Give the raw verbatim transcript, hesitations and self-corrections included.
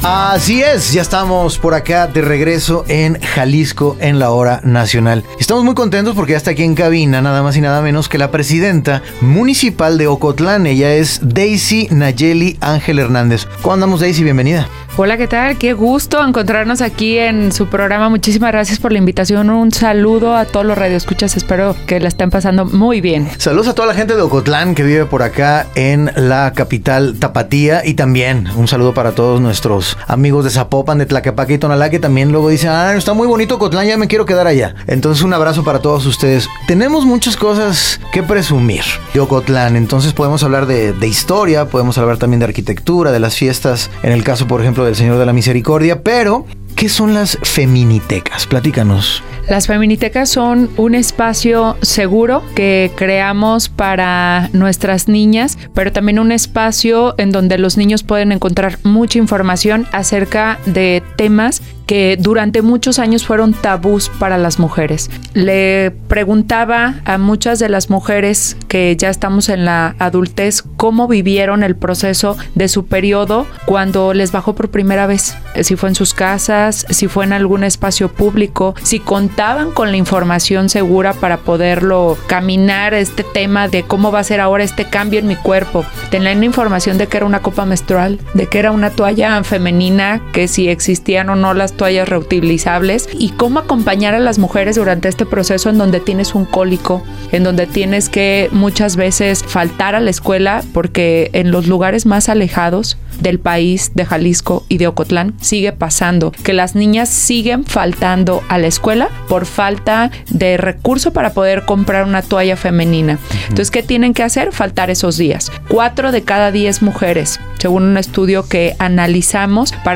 Así es, ya estamos por acá de regreso en Jalisco en la hora nacional. Estamos muy contentos porque ya está aquí en cabina nada más y nada menos que la presidenta municipal de Ocotlán. Ella es Daisy Nayeli Ángel Hernández. ¿Cómo andamos, Daisy? Bienvenida. Hola, ¿qué tal? Qué gusto encontrarnos aquí en su programa. Muchísimas gracias por la invitación. Un saludo a todos los radioescuchas. Espero que la estén pasando muy bien. Saludos a toda la gente de Ocotlán que vive por acá en la capital tapatía, y también un saludo para todos nuestros amigos de Zapopan, de Tlaquepaque y Tonalá, que también luego dicen, ah, está muy bonito Ocotlán, ya me quiero quedar allá. Entonces un abrazo para todos ustedes. Tenemos muchas cosas que presumir de Ocotlán, entonces podemos hablar de, de historia, podemos hablar también de arquitectura, de las fiestas, en el caso por ejemplo del Señor de la Misericordia, pero ¿qué son las feminitecas? Platícanos. Las feminitecas son un espacio seguro que creamos para nuestras niñas, pero también un espacio en donde los niños pueden encontrar mucha información acerca de temas que durante muchos años fueron tabús para las mujeres. Le preguntaba a muchas de las mujeres que ya estamos en la adultez cómo vivieron el proceso de su periodo cuando les bajó por primera vez, si fue en sus casas, si fue en algún espacio público, si contaban con la información segura para poderlo caminar este tema de cómo va a ser ahora este cambio en mi cuerpo. Tenían la información de que era una copa menstrual, de que era una toalla femenina, que si existían o no las toallas reutilizables, y cómo acompañar a las mujeres durante este proceso en donde tienes un cólico, en donde tienes que muchas veces faltar a la escuela, porque en los lugares más alejados del país, de Jalisco y de Ocotlán, sigue pasando que las niñas siguen faltando a la escuela por falta de recurso para poder comprar una toalla femenina. Entonces, ¿qué tienen que hacer? Faltar esos días. Cuatro de cada diez mujeres, según un estudio que analizamos, para